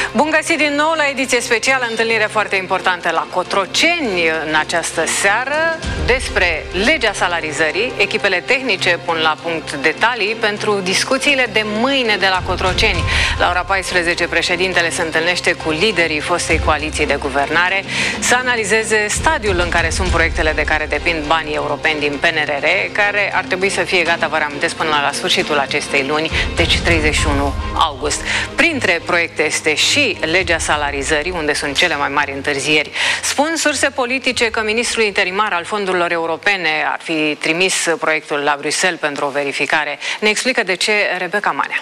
Bun găsit din nou la ediție specială, întâlnire foarte importantă la Cotroceni în această seară despre legea salarizării. Echipele tehnice pun la punct detalii pentru discuțiile de mâine de la Cotroceni. La ora 14, președintele se întâlnește cu liderii fostei coaliții de guvernare să analizeze stadiul în care sunt proiectele de care depind banii europeni din PNRR, care ar trebui să fie gata, vă reamintesc, până la sfârșitul acestei luni, deci 31 august. Printre proiecte este și legea salarizării, unde sunt cele mai mari întârzieri. Spun surse politice că ministrul interimar al fondurilor europene ar fi trimis proiectul la Bruxelles pentru o verificare. Ne explică de ce Rebecca Manea.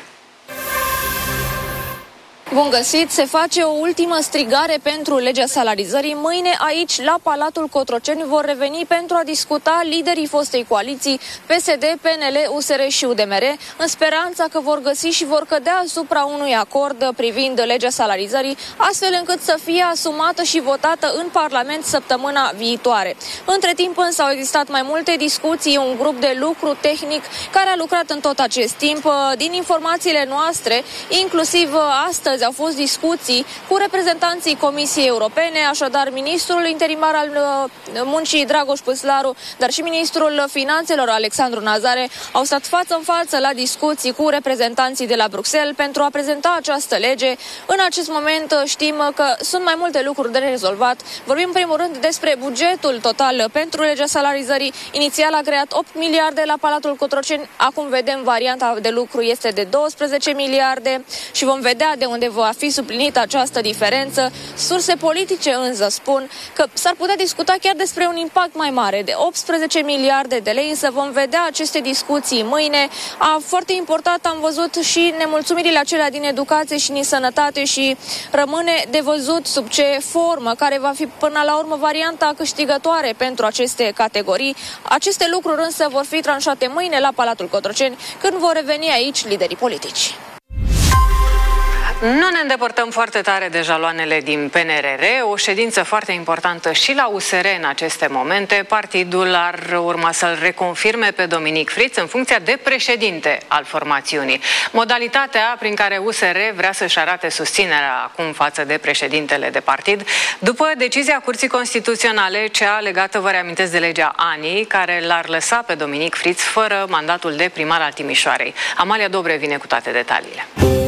Bun găsit! Se face o ultimă strigare pentru legea salarizării. Mâine aici, la Palatul Cotroceni, vor reveni pentru a discuta liderii fostei coaliții PSD, PNL, USR și UDMR, în speranța că vor găsi și vor cădea asupra unui acord privind legea salarizării, astfel încât să fie asumată și votată în Parlament săptămâna viitoare. Între timp însă au existat mai multe discuții, un grup de lucru tehnic care a lucrat în tot acest timp. Din informațiile noastre, inclusiv astăzi, au fost discuții cu reprezentanții Comisiei Europene, așadar ministrul interimar al muncii Dragoș Păslaru, dar și ministrul finanțelor Alexandru Nazare au stat față în față la discuții cu reprezentanții de la Bruxelles pentru a prezenta această lege. În acest moment știm că sunt mai multe lucruri de rezolvat. Vorbim în primul rând despre bugetul total pentru legea salarizării. Inițial a creat 8 miliarde la Palatul Cotroceni, acum vedem varianta de lucru este de 12 miliarde și vom vedea de unde va fi suplinită această diferență. Surse politice însă spun că s-ar putea discuta chiar despre un impact mai mare, de 18 miliarde de lei, însă vom vedea aceste discuții mâine. Foarte important, am văzut și nemulțumirile acelea din educație și din sănătate și rămâne de văzut sub ce formă, care va fi până la urmă varianta câștigătoare pentru aceste categorii. Aceste lucruri însă vor fi tranșate mâine la Palatul Cotroceni, când vor reveni aici liderii politici. Nu ne îndepărtăm foarte tare de jaloanele din PNRR, o ședință foarte importantă și la USR în aceste momente. Partidul ar urma să-l reconfirme pe Dominic Fritz în funcția de președinte al formațiunii. Modalitatea prin care USR vrea să-și arate susținerea acum față de președintele de partid, după decizia Curții Constituționale, cea legată, vă reamintesc, de legea ANI, care l-ar lăsa pe Dominic Fritz fără mandatul de primar al Timișoarei. Amalia Dobre vine cu toate detaliile.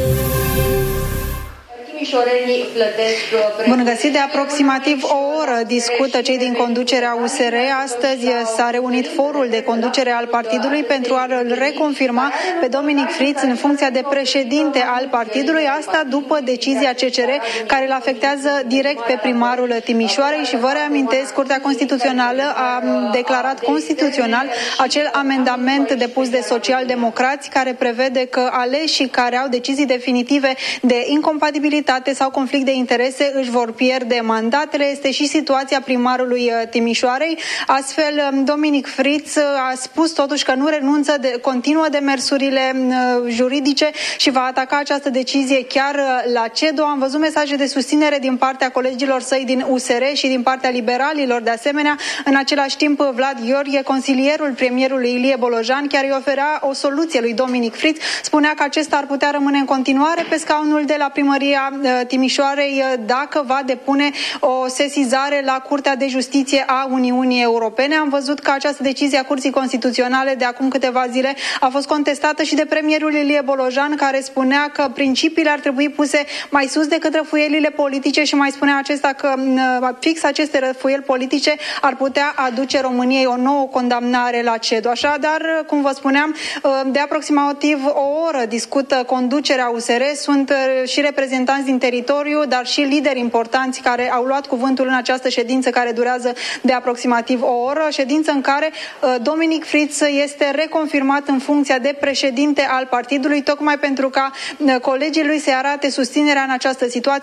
Bun găsit! De aproximativ o oră discută cei din conducerea USR. Astăzi s-a reunit forul de conducere al partidului pentru a-l reconfirma pe Dominic Fritz în funcția de președinte al partidului. Asta după decizia CCR care îl afectează direct pe primarul Timișoarei și vă reamintesc, Curtea Constituțională a declarat constituțional acel amendament depus de socialdemocrați care prevede că aleșii care au decizii definitive de incompatibilitate sau conflict de interese își vor pierde mandatele. Este și situația primarului Timișoarei. Astfel, Dominic Fritz a spus totuși că nu renunță, continuă demersurile juridice și va ataca această decizie chiar la CEDO. Am văzut mesaje de susținere din partea colegilor săi din USR și din partea liberalilor de asemenea. În același timp, Vlad Gheorghe, consilierul premierului Ilie Bolojan, chiar îi oferea o soluție lui Dominic Fritz. Spunea că acesta ar putea rămâne în continuare pe scaunul de la primăria Timișoarei dacă va depune o sesizare la Curtea de Justiție a Uniunii Europene. Am văzut că această decizie a Curții Constituționale de acum câteva zile a fost contestată și de premierul Ilie Bolojan, care spunea că principiile ar trebui puse mai sus decât răfuielile politice și mai spunea acesta că fix aceste răfuieli politice ar putea aduce României o nouă condamnare la CEDO. Așadar, cum vă spuneam, de aproximativ o oră discută conducerea USR, sunt și reprezentanți din teritoriu, dar și lideri importanți care au luat cuvântul în această ședință care durează de aproximativ o oră, ședință în care Dominic Fritz este reconfirmat în funcția de președinte al partidului, tocmai pentru ca colegii lui să arate susținerea în această situație.